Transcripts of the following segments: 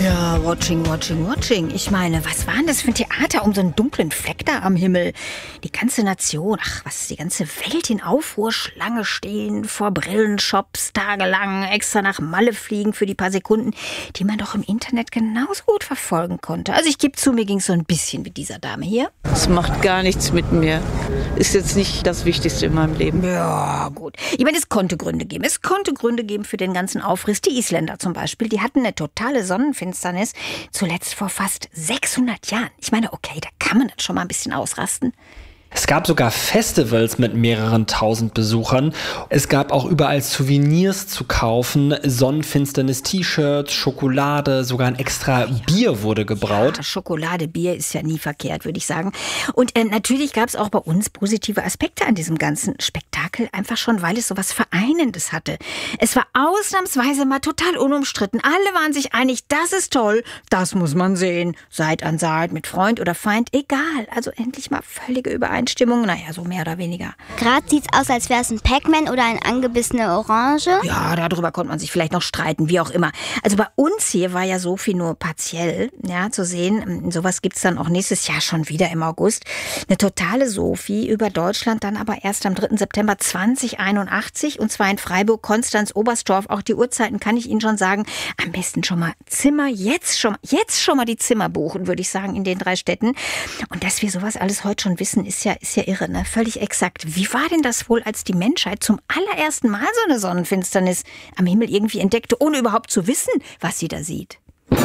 Ja, watching. Ich meine, was war denn das für ein Theater um so einen dunklen Fleck da am Himmel? Die ganze Nation, die ganze Welt in Aufruhr, Schlange stehen, vor Brillenshops, tagelang, extra nach Malle fliegen für die paar Sekunden, die man doch im Internet genauso gut verfolgen konnte. Also ich gebe zu, mir ging es so ein bisschen wie dieser Dame hier. Es macht gar nichts mit mir. Ist jetzt nicht das Wichtigste in meinem Leben. Ja, gut. Ich meine, es konnte Gründe geben. Es konnte Gründe geben für den ganzen Aufriss. Die Isländer zum Beispiel, die hatten eine totale Sonnenfinsternis, zuletzt vor fast 600 Jahren. Ich meine, okay, da kann man dann schon mal ein bisschen ausrasten. Es gab sogar Festivals mit mehreren tausend Besuchern. Es gab auch überall Souvenirs zu kaufen, Sonnenfinsternis-T-Shirts, Schokolade, sogar ein extra Bier wurde gebraut. Ja, Schokolade, Bier ist ja nie verkehrt, würde ich sagen. Und natürlich gab es auch bei uns positive Aspekte an diesem ganzen Spektakel, einfach schon, weil es so was Vereinendes hatte. Es war ausnahmsweise mal total unumstritten. Alle waren sich einig, das ist toll, das muss man sehen. Seid an Saat, mit Freund oder Feind, egal. Also endlich mal völlige Übereinstimmung. Naja, so mehr oder weniger. Gerade sieht's aus, als wäre es ein Pac-Man oder eine angebissene Orange. Ja, darüber konnte man sich vielleicht noch streiten, wie auch immer. Also bei uns hier war ja Sophie nur partiell, ja, zu sehen. Sowas gibt's dann auch nächstes Jahr schon wieder im August. Eine totale Sophie über Deutschland, dann aber erst am 3. September 2081 und zwar in Freiburg, Konstanz, Oberstdorf. Auch die Uhrzeiten kann ich Ihnen schon sagen. Am besten schon mal Zimmer, jetzt schon mal die Zimmer buchen, würde ich sagen, in den 3 Städten. Und dass wir sowas alles heute schon wissen, ist ja irre, ne? Völlig exakt. Wie war denn das wohl, als die Menschheit zum allerersten Mal so eine Sonnenfinsternis am Himmel irgendwie entdeckte, ohne überhaupt zu wissen, was sie da sieht?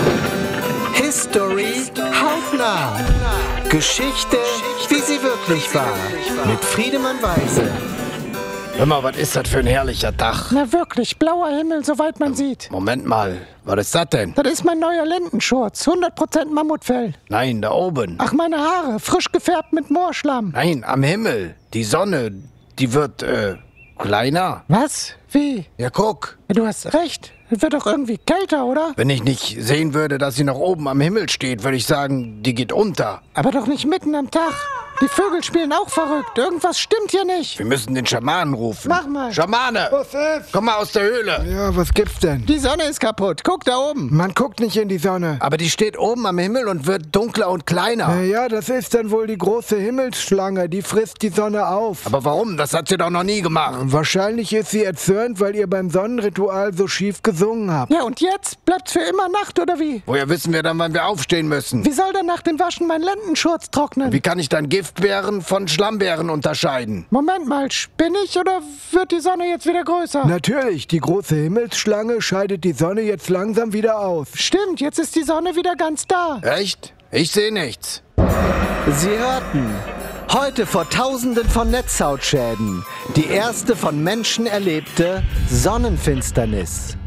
History hautnah. Geschichte, wie sie wirklich war. Mit Friedemann Weise. Hör mal, was ist das für ein herrlicher Tag? Na wirklich, blauer Himmel, soweit man sieht. Moment mal, was ist das denn? Das ist mein neuer Lendenschurz, 100% Mammutfell. Nein, da oben. Ach, meine Haare, frisch gefärbt mit Moorschlamm. Nein, am Himmel. Die Sonne, die wird, kleiner. Was? Wie? Ja, guck. Ja, du hast recht. Es wird doch irgendwie kälter, oder? Wenn ich nicht sehen würde, dass sie noch oben am Himmel steht, würde ich sagen, die geht unter. Aber doch nicht mitten am Tag. Die Vögel spielen auch verrückt. Irgendwas stimmt hier nicht. Wir müssen den Schamanen rufen. Mach mal. Schamane! Was ist? Komm mal aus der Höhle. Ja, was gibt's denn? Die Sonne ist kaputt. Guck da oben. Man guckt nicht in die Sonne. Aber die steht oben am Himmel und wird dunkler und kleiner. Ja, das ist dann wohl die große Himmelsschlange. Die frisst die Sonne auf. Aber warum? Das hat sie doch noch nie gemacht. Wahrscheinlich ist sie erzürnt, weil ihr beim Sonnenritual so schief gesungen habt. Ja, und jetzt? Bleibt's für immer Nacht, oder wie? Woher wissen wir dann, wann wir aufstehen müssen? Wie soll denn nach dem Waschen mein Lendenschurz trocknen? Wie kann ich dann Giftbeeren von Schlammbeeren unterscheiden? Moment mal, spinne ich oder wird die Sonne jetzt wieder größer? Natürlich, die große Himmelsschlange scheidet die Sonne jetzt langsam wieder aus. Stimmt, jetzt ist die Sonne wieder ganz da. Echt? Ich sehe nichts. Sie hörten heute vor Tausenden von Netzhautschäden die erste von Menschen erlebte Sonnenfinsternis.